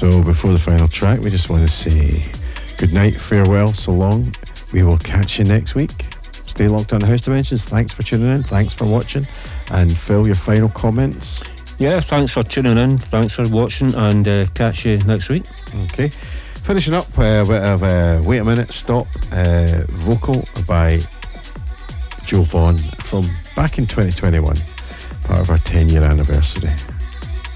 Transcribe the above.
So before the final track, we just want to say good night, farewell, so long. We will catch you next week. Stay locked on House Dimensions. Thanks for tuning in. Thanks for watching. And Phil, your final comments? Yeah, thanks for tuning in. Thanks for watching, and catch you next week. Okay. Finishing up with Wait a Minute, Stop, vocal by Joe Vaughan from back in 2021, part of our 10-year anniversary.